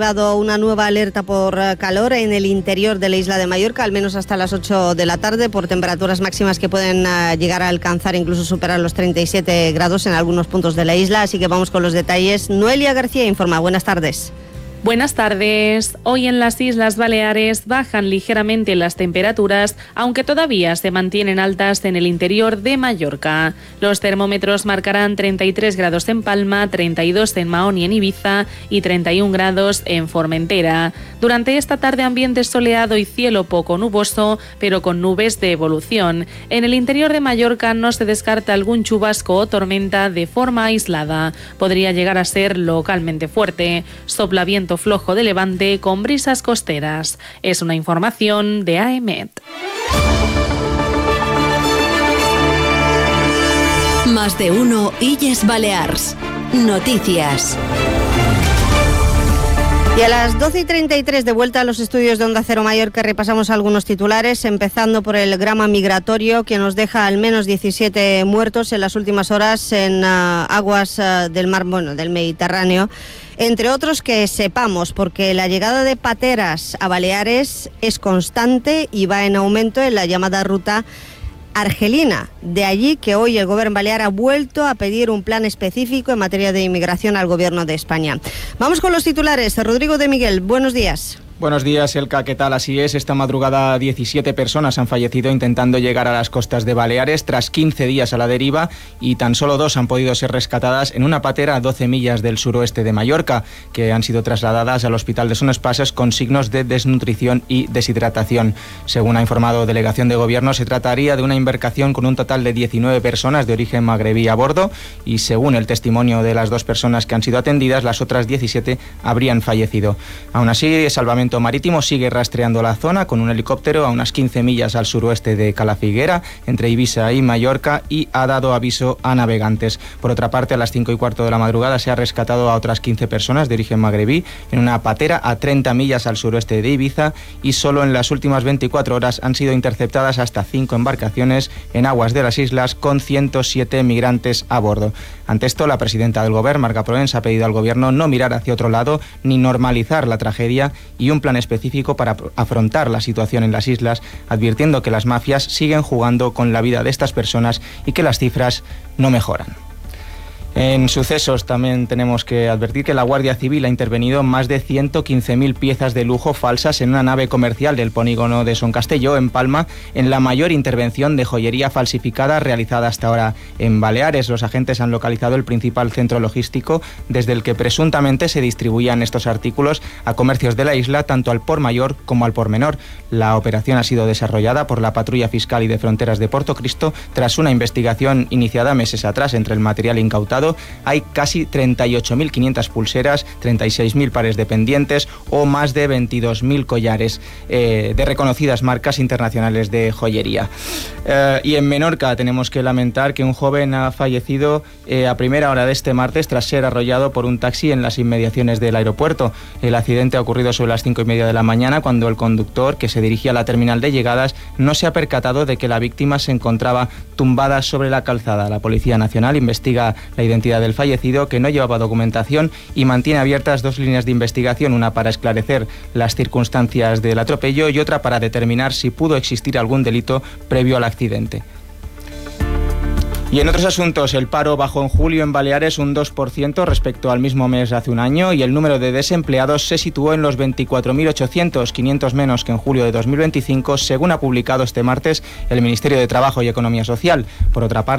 Dado una nueva alerta por calor en el interior de la isla de Mallorca, al menos hasta las 8 de la tarde, por temperaturas máximas que pueden llegar a alcanzar, incluso superar los 37 grados en algunos puntos de la isla. Así que vamos con los detalles. Noelia García informa. Buenas tardes. Buenas tardes. Hoy en las Islas Baleares bajan ligeramente las temperaturas, aunque todavía se mantienen altas en el interior de Mallorca. Los termómetros marcarán 33 grados en Palma, 32 en Mahón y en Ibiza y 31 grados en Formentera. Durante esta tarde ambiente soleado y cielo poco nuboso, pero con nubes de evolución. En el interior de Mallorca no se descarta algún chubasco o tormenta de forma aislada. Podría llegar a ser localmente fuerte. Sopla viento flojo de levante con brisas costeras. Es una información de AEMET. Más de uno Illes Balears. Noticias. Y a las 12:33 de vuelta a los estudios de Onda Cero Mallorca repasamos algunos titulares, empezando por el drama migratorio que nos deja al menos 17 muertos en las últimas horas en aguas del mar, del Mediterráneo. Entre otros que sepamos, porque la llegada de pateras a Baleares es constante y va en aumento en la llamada ruta argelina. De allí que hoy el Gobierno balear ha vuelto a pedir un plan específico en materia de inmigración al Gobierno de España. Vamos con los titulares. Rodrigo de Miguel, buenos días. Buenos días, Elka, ¿qué tal? Así es, esta madrugada 17 personas han fallecido intentando llegar a las costas de Baleares tras 15 días a la deriva y tan solo 2 han podido ser rescatadas en una patera a 12 millas del suroeste de Mallorca, que han sido trasladadas al hospital de Son Espases con signos de desnutrición y deshidratación. Según ha informado Delegación de Gobierno, se trataría de una embarcación con un total de 19 personas de origen magrebí a bordo y según el testimonio de las 2 personas que han sido atendidas, las otras 17 habrían fallecido. Aún así, Salvamento Marítimo sigue rastreando la zona con un helicóptero a unas 15 millas al suroeste de Calafiguera, entre Ibiza y Mallorca, y ha dado aviso a navegantes. Por otra parte, a las 5:15 de la madrugada se ha rescatado a otras 15 personas de origen magrebí en una patera a 30 millas al suroeste de Ibiza y solo en las últimas 24 horas han sido interceptadas hasta 5 embarcaciones en aguas de las islas con 107 migrantes a bordo. Ante esto, la presidenta del Gobierno, Marga Proens, ha pedido al Gobierno no mirar hacia otro lado ni normalizar la tragedia y un plan específico para afrontar la situación en las islas, advirtiendo que las mafias siguen jugando con la vida de estas personas y que las cifras no mejoran. En sucesos también tenemos que advertir que la Guardia Civil ha intervenido en más de 115.000 piezas de lujo falsas en una nave comercial del polígono de Son Castelló, en Palma, en la mayor intervención de joyería falsificada realizada hasta ahora en Baleares. Los agentes han localizado el principal centro logístico desde el que presuntamente se distribuían estos artículos a comercios de la isla, tanto al por mayor como al por menor. La operación ha sido desarrollada por la Patrulla Fiscal y de Fronteras de Portocristo tras una investigación iniciada meses atrás. Entre el material incautado hay casi 38.500 pulseras, 36.000 pares de pendientes o más de 22.000 collares de reconocidas marcas internacionales de joyería. Y en Menorca tenemos que lamentar que un joven ha fallecido a primera hora de este martes tras ser arrollado por un taxi en las inmediaciones del aeropuerto. El accidente ha ocurrido sobre las 5:30 de la mañana cuando el conductor, que se dirigía a la terminal de llegadas, no se ha percatado de que la víctima se encontraba tumbada sobre la calzada. La Policía Nacional investiga la identidad del fallecido, que no llevaba documentación, y mantiene abiertas 2 líneas de investigación, una para esclarecer las circunstancias del atropello y otra para determinar si pudo existir algún delito previo al accidente. Y en otros asuntos, el paro bajó en julio en Baleares un 2% respecto al mismo mes de hace un año y el número de desempleados se situó en los 24.800, 500 menos que en julio de 2025, según ha publicado este martes el Ministerio de Trabajo y Economía Social. Por otra parte,